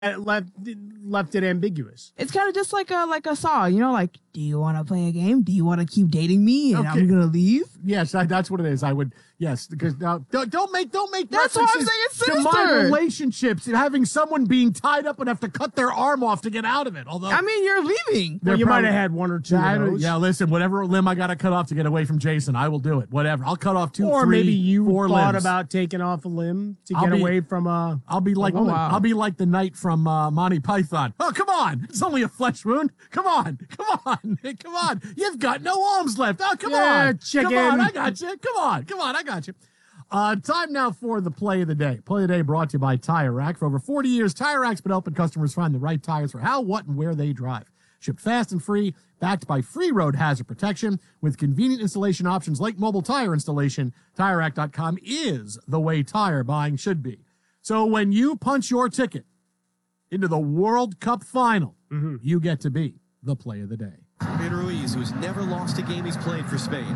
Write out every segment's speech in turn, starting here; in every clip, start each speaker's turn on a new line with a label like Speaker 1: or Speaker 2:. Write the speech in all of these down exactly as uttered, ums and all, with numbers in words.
Speaker 1: left left it ambiguous.
Speaker 2: It's kind of just like a like a saw, you know, like, do you want to play a game? Do you want to keep dating me and
Speaker 3: Okay.
Speaker 2: I'm gonna leave?
Speaker 3: Yes, that, that's what it is. I would yes, because now don't, don't make don't make
Speaker 2: That's why I'm
Speaker 3: references
Speaker 2: saying it's
Speaker 3: to my
Speaker 2: sinister.
Speaker 3: relationships and having someone being tied up and have to cut their arm off to get out of it. Although
Speaker 2: I mean, you're leaving.
Speaker 1: Well, you
Speaker 3: probably-
Speaker 1: might have had one or two
Speaker 3: Yeah, I
Speaker 1: of
Speaker 3: don't-
Speaker 1: those.
Speaker 3: yeah, listen, whatever limb I got to cut off to get away from Jason, I will do it. Whatever. I'll cut off two,
Speaker 1: Or
Speaker 3: three,
Speaker 1: maybe you
Speaker 3: four
Speaker 1: thought
Speaker 3: limbs.
Speaker 1: about taking off a limb to
Speaker 3: I'll
Speaker 1: get
Speaker 3: be-
Speaker 1: away from a.
Speaker 3: I'll be like
Speaker 2: Oh, wow.
Speaker 3: I'll be like the knight from uh, Monty Python. Oh, come on. It's only a flesh wound. Come on. Come on. Come on. You've got no arms left. Oh, come
Speaker 1: Yeah,
Speaker 3: on.
Speaker 1: chicken.
Speaker 3: Come on. I got you. Come on. Come on. I got you. Uh, time now for the play of the day. Play of the day brought to you by Tire Rack. For over forty years, Tire Rack's been helping customers find the right tires for how, what, and where they drive. Shipped fast and free, backed by free road hazard protection with convenient installation options like mobile tire installation. Tire Rack dot com is the way tire buying should be. So when you punch your ticket into the World Cup final,
Speaker 1: Mm-hmm.
Speaker 3: you get to be the play of the day.
Speaker 4: Javier Ruiz, who's never lost a game he's played for Spain.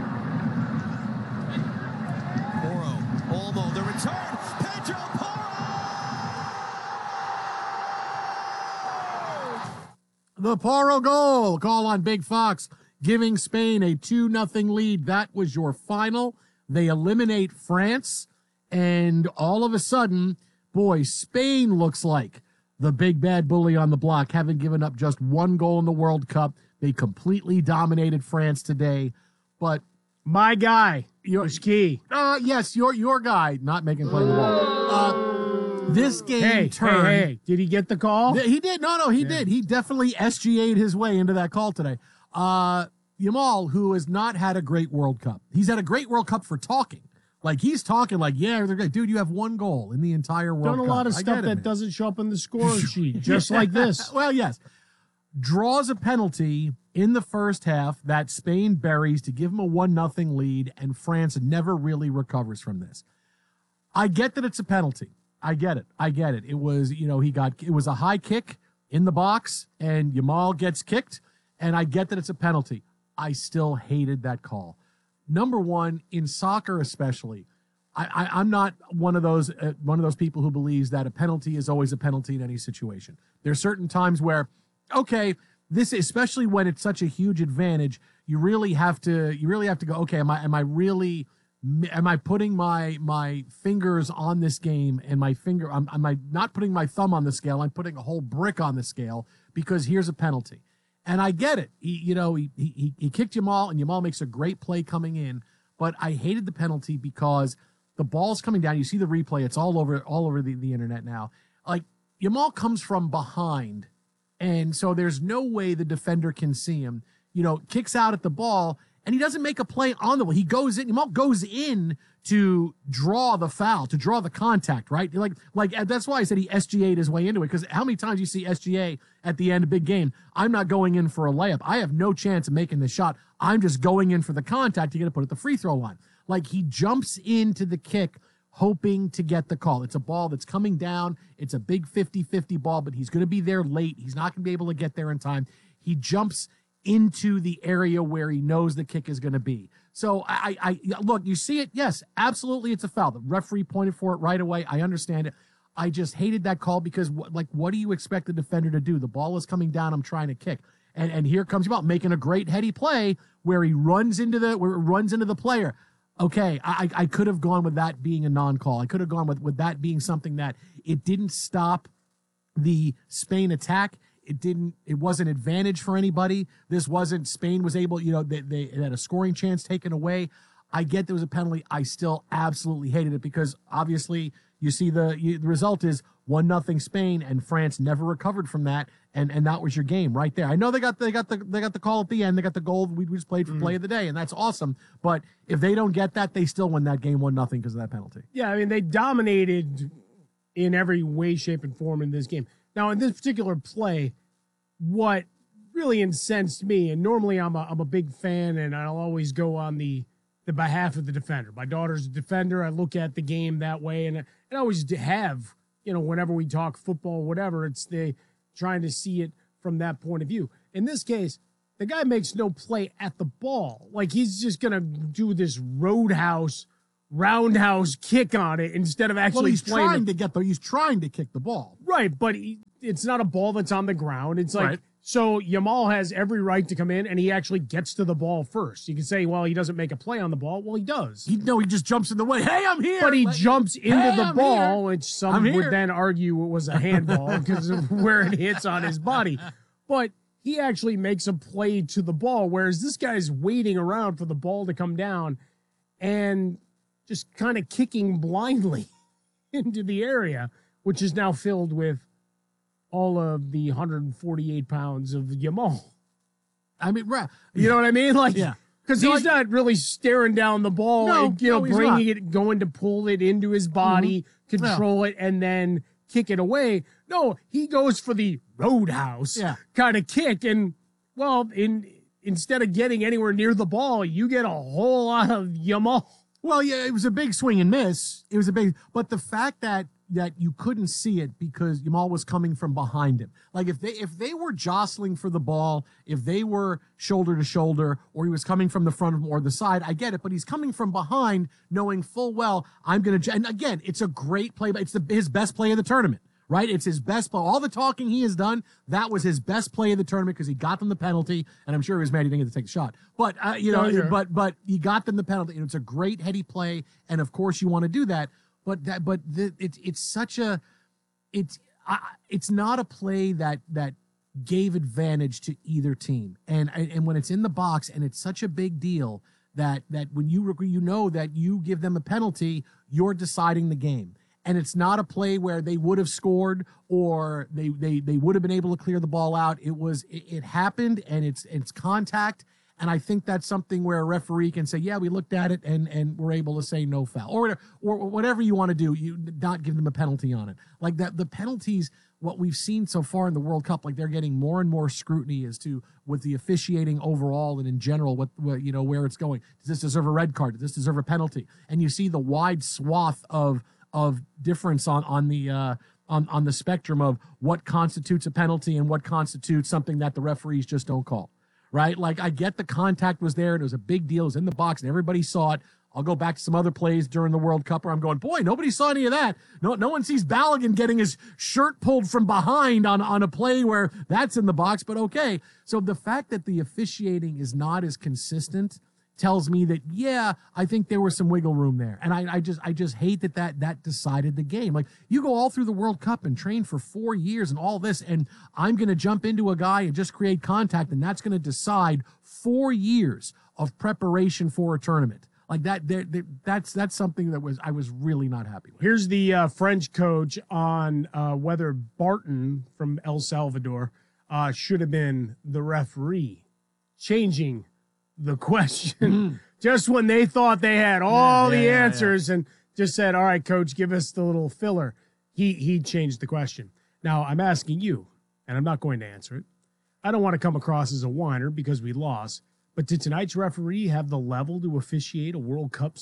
Speaker 4: Porro, Olmo, the return, Pedro Porro!
Speaker 3: The Porro goal. Call on Big Fox, giving Spain a two nothing lead. That was your final. They eliminate France, and all of a sudden, boy, Spain looks like the big bad bully on the block, having given up just one goal in the World Cup. They completely dominated France today. But
Speaker 1: My guy
Speaker 3: Your-
Speaker 1: was key.
Speaker 3: uh yes, your your guy not making play the ball. Uh this game
Speaker 1: Hey,
Speaker 3: turned.
Speaker 1: hey, hey! Did he get the call?
Speaker 3: Th- He did. No, no, he did. He definitely S G A'd his way into that call today. Uh, Yamal, who has not had a great World Cup. He's had a great World Cup for talking. Like, he's talking like, yeah, they're great. Dude, you have one goal in the entire World
Speaker 1: Done a
Speaker 3: Cup.
Speaker 1: lot of
Speaker 3: I
Speaker 1: stuff
Speaker 3: get it,
Speaker 1: that
Speaker 3: man.
Speaker 1: doesn't show up on the score sheet, just like this.
Speaker 3: Well, yes. Draws a penalty in the first half that Spain buries to give him a one nothing lead, and France never really recovers from this. I get that it's a penalty. I get it. I get it. It was, you know, he got, it was a high kick in the box, and Yamal gets kicked, and I get that it's a penalty. I still hated that call. Number one, in soccer especially, I, I, I'm not one of those uh, one of those people who believes that a penalty is always a penalty in any situation. There's certain times where, okay, this, especially when it's such a huge advantage, you really have to you really have to go, okay, am I am I really am I putting my my fingers on this game and my finger am, am I not putting my thumb on the scale, I'm putting a whole brick on the scale because here's a penalty. And I get it. He, you know, he, he he kicked Yamal, and Yamal makes a great play coming in. But I hated the penalty because the ball's coming down. You see the replay; it's all over all over the, the internet now. Like, Yamal comes from behind, and so there's no way the defender can see him. You know, kicks out at the ball, and he doesn't make a play on the ball. He goes in. Yamal goes in to draw the foul, to draw the contact, right? Like, like that's why I said he S G A'd his way into it, because how many times you see S G A at the end of a big game? I'm not going in for a layup. I have no chance of making the shot. I'm just going in for the contact to get to put it at the free throw line. Like, he jumps into the kick hoping to get the call. It's a ball that's coming down. It's a big fifty-fifty ball, but he's going to be there late. He's not going to be able to get there in time. He jumps into the area where he knows the kick is going to be. So I, I, I look, you see it. Yes, absolutely. It's a foul. The referee pointed for it right away. I understand it. I just hated that call because what, like, what do you expect the defender to do? The ball is coming down. I'm trying to kick. And, and here comes about making a great heady play where he runs into the, where it runs into the player. Okay. I, I could have gone with that being a non-call. I could have gone with, with that being something that it didn't stop the Spain attack. It didn't, it wasn't advantage for anybody. This wasn't, Spain was able, you know, they, they had a scoring chance taken away. I get there was a penalty. I still absolutely hated it because obviously you see the, you, the result is one nothing Spain, and France never recovered from that. And, and that was your game right there. I know they got, they got the, they got the call at the end. They got the goal we just played for mm-hmm. play of the day, and that's awesome. But if they don't get that, they still win that game one nothing because of that penalty.
Speaker 1: Yeah. I mean, they dominated in every way, shape, and form in this game. Now, in this particular play, what really incensed me, and normally I'm a, I'm a big fan, and I'll always go on the, the behalf of the defender. My daughter's a defender. I look at the game that way, and, and I always have, you know, whenever we talk football, whatever, it's the trying to see it from that point of view. In this case, the guy makes no play at the ball. Like, he's just going to do this roadhouse roundhouse kick on it instead of actually
Speaker 3: Well, he's
Speaker 1: playing
Speaker 3: trying
Speaker 1: the,
Speaker 3: to get the. He's trying to kick the ball.
Speaker 1: right, but he, it's not a ball that's on the ground. It's like
Speaker 3: Right.
Speaker 1: so Yamal has every right to come in, and he actually gets to the ball first. You can say, well, he doesn't make a play on the ball. Well, he does.
Speaker 3: He no, he just jumps in the way. Hey, I'm here.
Speaker 1: But he
Speaker 3: Like,
Speaker 1: jumps into
Speaker 3: hey,
Speaker 1: the
Speaker 3: I'm
Speaker 1: ball,
Speaker 3: here.
Speaker 1: which some
Speaker 3: I'm
Speaker 1: would
Speaker 3: here.
Speaker 1: then argue it was a handball because of where it hits on his body. But he actually makes a play to the ball, whereas this guy's waiting around for the ball to come down and just kind of kicking blindly into the area, which is now filled with all of the one hundred forty-eight pounds of Yamal.
Speaker 3: I mean, right.
Speaker 1: You know what I mean? Like,
Speaker 3: Yeah.
Speaker 1: because
Speaker 3: So,
Speaker 1: he's
Speaker 3: like-
Speaker 1: not really staring down the ball
Speaker 3: No,
Speaker 1: and, you know,
Speaker 3: no, he's
Speaker 1: bringing
Speaker 3: not.
Speaker 1: it, going to pull it into his body, control it, and then kick it away. No, he goes for the roadhouse
Speaker 3: Yeah.
Speaker 1: kind of kick. And, well, in instead of getting anywhere near the ball, you get a whole lot of Yamal.
Speaker 3: Well, yeah, it was a big swing and miss. It was a big, but the fact that that you couldn't see it because Yamal was coming from behind him. Like if they if they were jostling for the ball, if they were shoulder to shoulder, or he was coming from the front or the side, I get it. But he's coming from behind, knowing full well I'm gonna. And again, it's a great play, but it's the, his best play of the tournament. Right? It's his best play. All the talking he has done, that was his best play of the tournament because he got them the penalty, and I'm sure he was mad he didn't get to take the shot. But uh, you know,
Speaker 1: No, sure.
Speaker 3: but but he got them the penalty, and it's a great heady play, and of course you want to do that. But that, but the, it's it's such a, it's uh, it's not a play that that gave advantage to either team, and and when it's in the box and it's such a big deal that that when you you know that you give them a penalty, you're deciding the game. And it's not a play where they would have scored or they they they would have been able to clear the ball out. It was it, it happened and it's it's contact. And I think that's something where a referee can say, yeah, we looked at it and and we're able to say no foul or whatever, or whatever you want to do. You not give them a penalty on it. Like that, the penalties, what we've seen so far in the World Cup, like they're getting more and more scrutiny as to with the officiating overall and in general, what, what you know where it's going. Does this deserve a red card? Does this deserve a penalty? And you see the wide swath of of difference on on the uh, on on the spectrum of what constitutes a penalty and what constitutes something that the referees just don't call. Right? Like I get the contact was there and it was a big deal. It was in the box and everybody saw it. I'll go back to some other plays during the World Cup where I'm going, boy, nobody saw any of that. No, no one sees Balogun getting his shirt pulled from behind on, on a play where that's in the box, but okay. So the fact that the officiating is not as consistent tells me that, yeah, I think there was some wiggle room there. And I, I just I just hate that, that that decided the game. Like, you go all through the World Cup and train for four years and all this, and I'm going to jump into a guy and just create contact, and that's going to decide four years of preparation for a tournament. Like that, there, there, that's that's something that was I was really not happy with.
Speaker 1: Here's the uh, French coach on uh, whether Barton from El Salvador uh, should have been the referee, changing the question just when they thought they had all
Speaker 3: Yeah,
Speaker 1: the
Speaker 3: yeah, yeah,
Speaker 1: answers and just said, all right, coach, give us the little filler. He he changed the question. Now I'm asking you, and I'm not going to answer it. I don't want to come across as a whiner because we lost, but did tonight's referee have the level to officiate a World Cup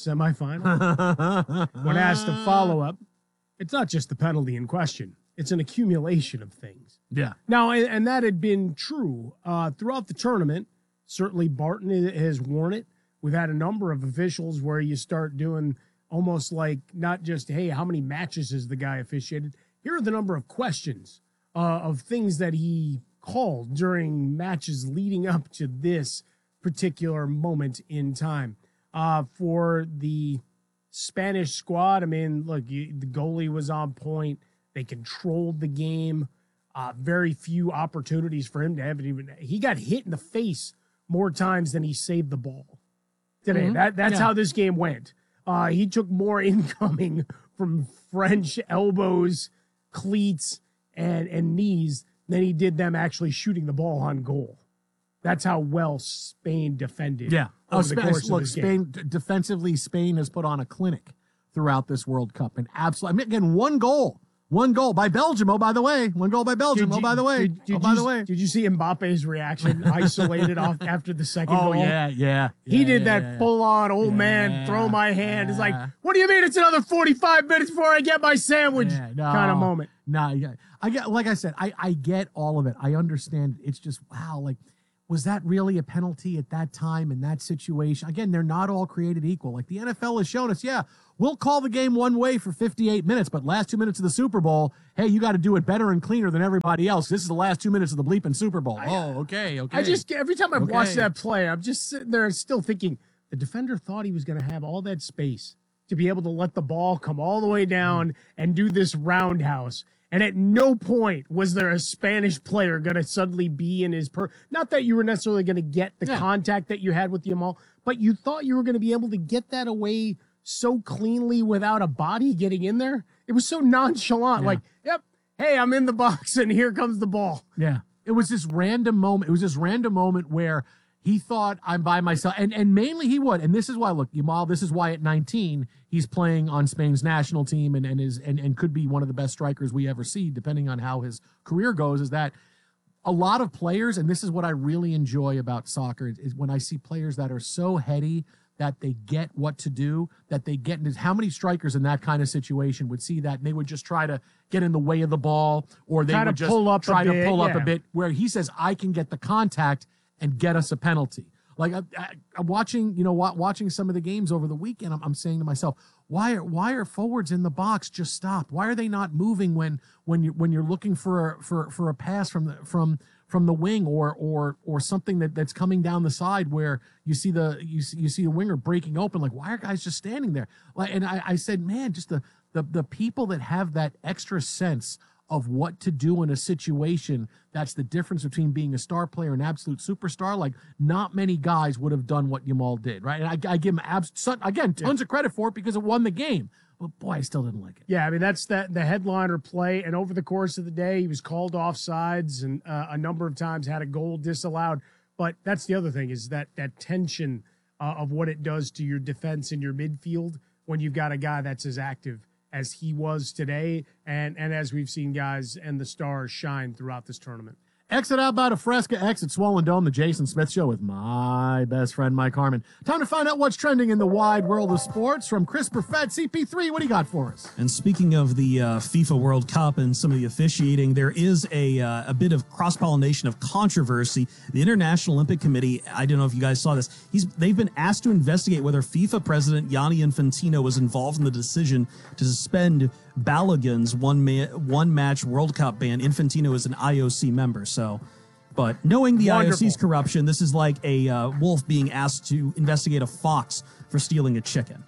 Speaker 1: semifinal? When asked to follow up, it's not just the penalty in question. It's an accumulation of things.
Speaker 3: Yeah.
Speaker 1: Now, and, and that had been true uh, throughout the tournament. Certainly Barton has worn it. We've had a number of officials where you start doing almost like not just, hey, how many matches has the guy officiated? Here are the number of questions uh, of things that he called during matches leading up to this particular moment in time. Uh, for the Spanish squad, I mean, look, you, the goalie was on point. They controlled the game. Uh, very few opportunities for him to have it even. He got hit in the face more times than he saved the ball today.
Speaker 3: Mm-hmm.
Speaker 1: That That's
Speaker 3: Yeah.
Speaker 1: how this game went. Uh, he took more incoming from French elbows, cleats, and, and knees than he did them actually shooting the ball on goal. That's how well Spain defended.
Speaker 3: Yeah.
Speaker 1: over
Speaker 3: Oh,
Speaker 1: the
Speaker 3: Spain,
Speaker 1: course of
Speaker 3: look,
Speaker 1: this game.
Speaker 3: Spain d- defensively, Spain has put on a clinic throughout this World Cup, and absolutely, I mean, again, one goal, one goal by Belgium. Oh, by the way, one goal by Belgium.
Speaker 1: Did
Speaker 3: oh,
Speaker 1: you-
Speaker 3: by the way,
Speaker 1: did, did
Speaker 3: oh, by
Speaker 1: you,
Speaker 3: the way.
Speaker 1: did you see Mbappe's reaction isolated off after the second
Speaker 3: Oh
Speaker 1: goal?
Speaker 3: yeah, yeah.
Speaker 1: He
Speaker 3: yeah,
Speaker 1: did
Speaker 3: yeah,
Speaker 1: that
Speaker 3: yeah.
Speaker 1: full-on old man
Speaker 3: Yeah,
Speaker 1: throw my hand. It's like,
Speaker 3: yeah.
Speaker 1: what do you mean it's another forty-five minutes before I get my sandwich
Speaker 3: Yeah, no,
Speaker 1: kind of moment.
Speaker 3: No, yeah. I get, like I said, I, I get all of it. I understand. It's just, wow, like was that really a penalty at that time in that situation? Again, they're not all created equal. Like the N F L has shown us, yeah, we'll call the game one way for fifty-eight minutes, but last two minutes of the Super Bowl, hey, you got to do it better and cleaner than everybody else. This is the last two minutes of the bleeping Super Bowl.
Speaker 1: I,
Speaker 3: oh, okay, okay.
Speaker 1: I just, every time I've
Speaker 3: Okay.
Speaker 1: watched that play, I'm just sitting there still thinking the defender thought he was going to have all that space to be able to let the ball come all the way down and do this roundhouse. And at no point was there a Spanish player going to suddenly be in his per. Not that you were necessarily going to get the
Speaker 3: Yeah.
Speaker 1: contact that you had with Yamal, but you thought you were going to be able to get that away so cleanly without a body getting in there. It was so nonchalant.
Speaker 3: Yeah.
Speaker 1: Like, yep, hey, I'm in the box and here comes the ball.
Speaker 3: Yeah. It was this random moment. It was this random moment where he thought I'm by myself. And and mainly he would. And this is why, look, Yamal, this is why at nineteen, he's playing on Spain's national team and, and is and, and could be one of the best strikers we ever see, depending on how his career goes, is that a lot of players, and this is what I really enjoy about soccer, is, is when I see players that are so heady that they get what to do, that they get into how many strikers in that kind of situation would see that and they would just try to get in the way of the ball, or they
Speaker 1: Try to
Speaker 3: would just
Speaker 1: pull up a
Speaker 3: try to
Speaker 1: bit,
Speaker 3: pull up
Speaker 1: yeah.
Speaker 3: a bit, where he says, I can get the contact and get us a penalty. Like I, I, I'm watching, you know, wa- watching some of the games over the weekend, I'm, I'm saying to myself, why are why are forwards in the box just stopped? Why are they not moving when when you when you're looking for a, for for a pass from the from from the wing or or or something that, that's coming down the side where you see the you see, you see a winger breaking open? Like, why are guys just standing there? Like, and I, I said, man, just the the the people that have that extra sense of what to do in a situation. That's the difference between being a star player and absolute superstar. Like, not many guys would have done what Yamal did, right? And I, I give him abs- again tons yeah. of credit for it because it won the game. But boy, I still didn't like it.
Speaker 1: Yeah, I mean that's that the headliner play, and over the course of the day, he was called offsides and uh, a number of times had a goal disallowed. But that's the other thing is that that tension uh, of what it does to your defense and your midfield when you've got a guy that's as active as he was today, and and as we've seen guys and the stars shine throughout this tournament.
Speaker 3: Exit Outbound of Fresca, exit Swollen Dome, the Jason Smith Show with my best friend, Mike Harmon. Time to find out what's trending in the wide world of sports from Chris Perfett, C P three. What do you got for us?
Speaker 5: And speaking of the uh, FIFA World Cup and some of the officiating, there is a uh, a bit of cross-pollination of controversy. The International Olympic Committee, I don't know if you guys saw this, he's they've been asked to investigate whether FIFA President Gianni Infantino was involved in the decision to suspend Balogun's one ma- one match World Cup ban. Infantino is an I O C member, so. But knowing the
Speaker 1: Wonderful.
Speaker 5: I O C's corruption, this is like a uh, wolf being asked to investigate a fox for stealing a chicken.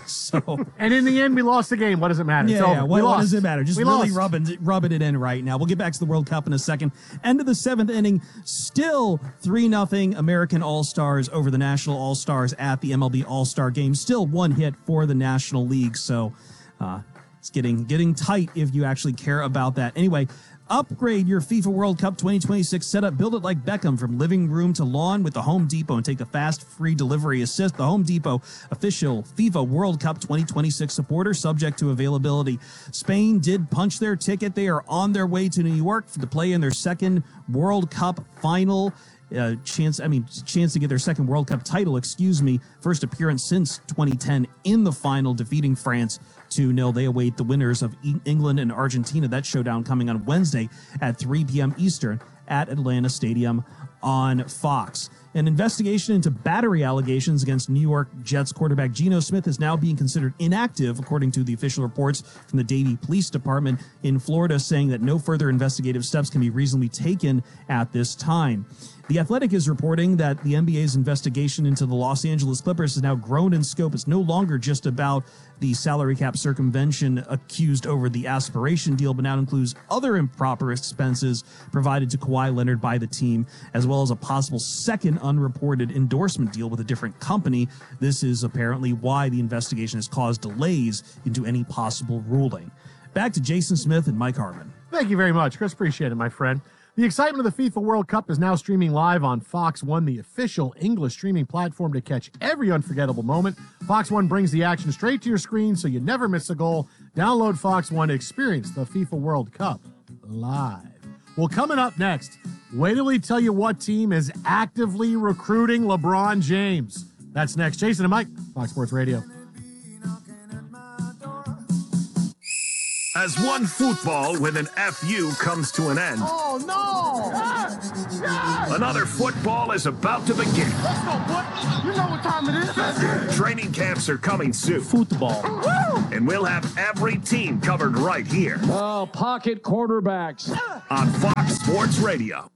Speaker 5: So,
Speaker 3: and in the end, we lost the game. What does it matter?
Speaker 5: yeah,
Speaker 3: it's over.
Speaker 5: yeah.
Speaker 3: We
Speaker 5: What, what
Speaker 3: lost.
Speaker 5: does it matter? Just
Speaker 3: we
Speaker 5: really
Speaker 3: lost.
Speaker 5: rubbing it, rubbing it in right now. We'll get back to the World Cup in a second. End of the seventh inning, still three nothing American All-Stars over the National All-Stars at the M L B All-Star Game. Still one hit for the National League. So, uh, it's getting getting tight if you actually care about that. Anyway, upgrade your FIFA World Cup twenty twenty-six setup. Build it like Beckham from living room to lawn with the Home Depot and take the fast, free delivery assist. The Home Depot, official FIFA World Cup twenty twenty-six supporter, subject to availability. Spain did punch their ticket. They are on their way to New York to play in their second World Cup final. Uh, chance, I mean, chance to get their second World Cup title, excuse me. First appearance since twenty ten in the final, defeating France two nil. They await the winners of e- England and Argentina. That showdown coming on Wednesday at three p.m. Eastern at Atlanta Stadium on Fox. An investigation into battery allegations against New York Jets quarterback Geno Smith is now being considered inactive, according to the official reports from the Davie Police Department in Florida, saying that no further investigative steps can be reasonably taken at this time. The Athletic is reporting that the N B A's investigation into the Los Angeles Clippers has now grown in scope. It's no longer just about the salary cap circumvention accused over the aspiration deal, but now includes other improper expenses provided to Kawhi Leonard by the team, as well as a possible second unreported endorsement deal with a different company. This is apparently why the investigation has caused delays into any possible ruling. Back to Jason Smith and Mike Harmon.
Speaker 3: Thank you very much, Chris. Appreciate it, my friend. The excitement of the FIFA World Cup is now streaming live on Fox One, the official English streaming platform to catch every unforgettable moment. Fox One brings the action straight to your screen so you never miss a goal. Download Fox One to experience the FIFA World Cup live. Well, coming up next, wait till we tell you what team is actively recruiting LeBron James. That's next. Jason and Mike, Fox Sports Radio.
Speaker 6: as one football with an F U comes to an end.
Speaker 7: Oh, no! Yes! Yes!
Speaker 6: Another football is about to begin.
Speaker 7: Let's go, boy! You know what time it is.
Speaker 6: Training camps are coming soon.
Speaker 7: Football.
Speaker 6: And we'll have every team covered right here.
Speaker 7: Oh, pocket quarterbacks.
Speaker 6: On Fox Sports Radio.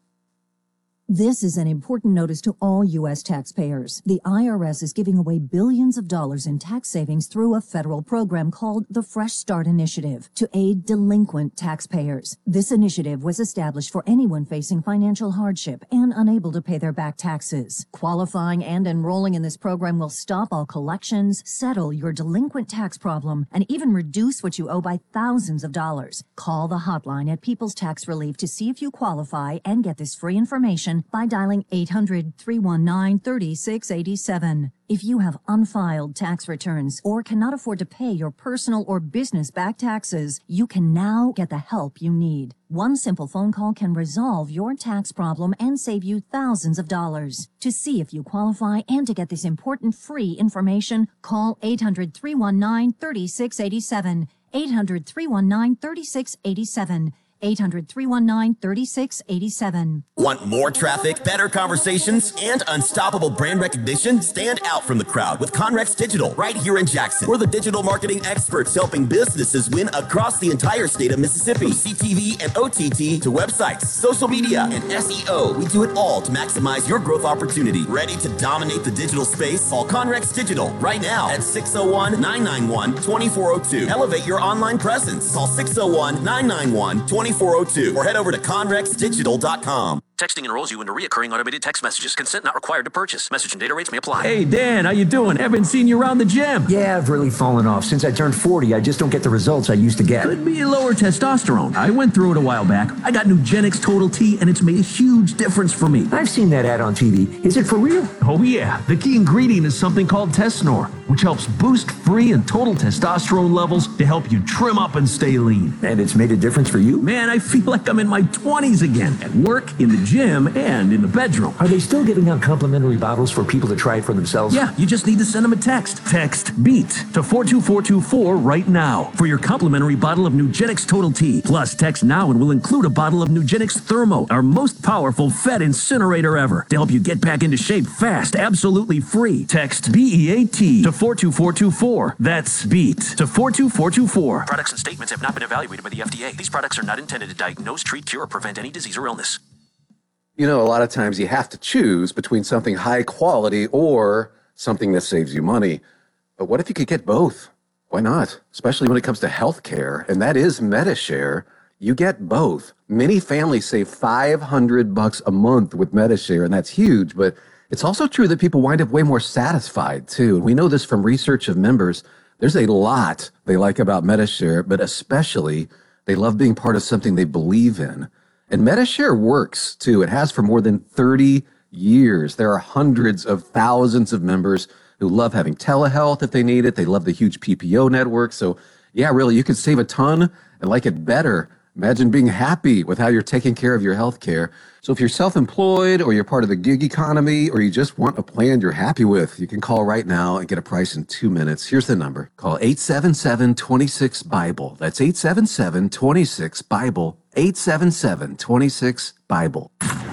Speaker 8: This is an important notice to all U S taxpayers. The I R S is giving away billions of dollars in tax savings through a federal program called the Fresh Start Initiative to aid delinquent taxpayers. This initiative was established for anyone facing financial hardship and unable to pay their back taxes. Qualifying and enrolling in this program will stop all collections, settle your delinquent tax problem, and even reduce what you owe by thousands of dollars. Call the hotline at People's Tax Relief to see if you qualify and get this free information by dialing eight hundred, three one nine, three six eight seven. If you have unfiled tax returns or cannot afford to pay your personal or business back taxes, you can now get the help you need. One simple phone call can resolve your tax problem and save you thousands of dollars. To see if you qualify and to get this important free information, call eight hundred, three one nine, three six eight seven. eight hundred, three one nine, three six eight seven. eight hundred, three one nine, three six eight seven.
Speaker 9: Want more traffic, better conversations, and unstoppable brand recognition? Stand out from the crowd with Conrex Digital right here in Jackson. We're the digital marketing experts helping businesses win across the entire state of Mississippi. From C T V and O T T to websites, social media, and S E O, we do it all to maximize your growth opportunity. Ready to dominate the digital space? Call Conrex Digital right now at six oh one, nine nine one, two four oh two. Elevate your online presence. Call six oh one, nine nine one, two four oh two or head over to conrex digital dot com.
Speaker 10: Texting enrolls you into recurring automated text messages. Consent not required to purchase. Message and data rates may apply.
Speaker 11: Hey, Dan, how you doing? Haven't seen you around the gym.
Speaker 12: Yeah, I've really fallen off. Since I turned forty, I just don't get the results I used to get.
Speaker 11: Could be lower testosterone. I went through it a while back. I got Nugenix Total T, and it's made a huge difference for me.
Speaker 12: I've seen that ad on T V. Is it for real?
Speaker 11: Oh, yeah. The key ingredient is something called Tesnor, which helps boost free and total testosterone levels to help you trim up and stay lean.
Speaker 12: And it's made a difference for you?
Speaker 11: Man, I feel like I'm in my twenties again. At work, in the gym, and in the bedroom.
Speaker 12: Are they still giving out complimentary bottles for people to try it for themselves?
Speaker 11: Yeah, you just need to send them a text. Text BEAT to four two four two four right now for your complimentary bottle of Nugenix Total T. Plus, text now and we'll include a bottle of Nugenix Thermo, our most powerful fat incinerator ever, to help you get back into shape fast, absolutely free. Text B E A T to four two four two four. That's BEAT to four two four two four.
Speaker 10: Products and statements have not been evaluated by the F D A. These products are not intended to diagnose, treat, cure, or prevent any disease or illness.
Speaker 13: You know, a lot of times you have to choose between something high quality or something that saves you money. But what if you could get both? Why not? Especially when it comes to healthcare, and that is Medi-Share. You get both. Many families save five hundred bucks a month with Medi-Share, and that's huge. But it's also true that people wind up way more satisfied too. We know this from research of members. There's a lot they like about Medi-Share, but especially they love being part of something they believe in. And Medi-Share works, too. It has for more than thirty years. There are hundreds of thousands of members who love having telehealth if they need it. They love the huge P P O network. So, yeah, really, you could save a ton and like it better. Imagine being happy with how you're taking care of your health care. So if you're self-employed or you're part of the gig economy or you just want a plan you're happy with, you can call right now and get a price in two minutes. Here's the number. Call eight seven seven, two six, BIBLE. That's eight seven seven, two six, BIBLE. eight seven seven, two six, BIBLE.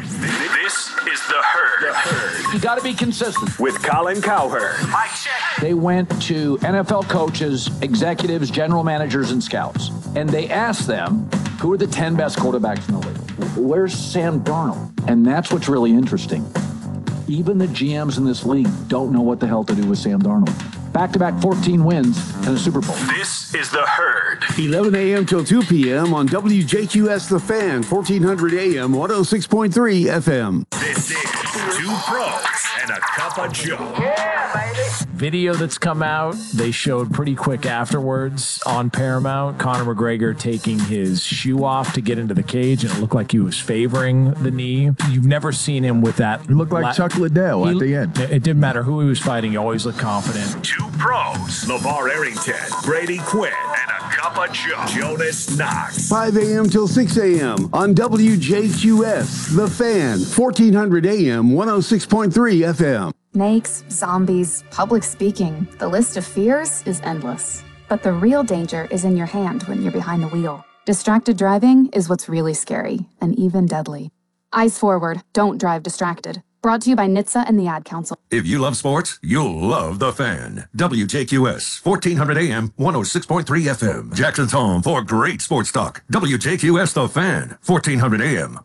Speaker 6: This is The Herd. The Herd.
Speaker 14: You got to be consistent.
Speaker 6: With Colin Cowherd.
Speaker 14: Mike check. They went to N F L coaches, executives, general managers, and scouts, and they asked them, who are the ten best quarterbacks in the league? Where's Sam Darnold? And that's what's really interesting. Even the G Ms in this league don't know what the hell to do with Sam Darnold. Back-to-back fourteen wins and a Super Bowl.
Speaker 6: This is The Herd.
Speaker 15: eleven a.m. till two p.m. on W J Q S The Fan, fourteen hundred A M, one oh six point three F M.
Speaker 6: This is Two Pros and a Cup of Joe.
Speaker 16: Yeah, baby. Video that's come out, they showed pretty quick afterwards on Paramount. Conor McGregor taking his shoe off to get into the cage, and it looked like he was favoring the knee. You've never seen him with that.
Speaker 17: He looked like la- Chuck Liddell he, at the end.
Speaker 16: It didn't matter who he was fighting. He always looked confident.
Speaker 6: Two Pros, LeVar Arrington, Brady Quinn, and a Cup of Joe, Jonas Knox.
Speaker 15: five a.m. till six a.m. on W J Q S The Fan, fourteen hundred A M, one oh six point three F M.
Speaker 18: Snakes, zombies, public speaking. The list of fears is endless. But the real danger is in your hand when you're behind the wheel. Distracted driving is what's really scary and even deadly. Eyes forward, don't drive distracted. Brought to you by N H T S A and the Ad Council.
Speaker 19: If you love sports, you'll love The Fan. W J Q S, fourteen hundred A M, one oh six point three F M. Jackson's home for great sports talk. W J Q S The Fan, fourteen hundred A M,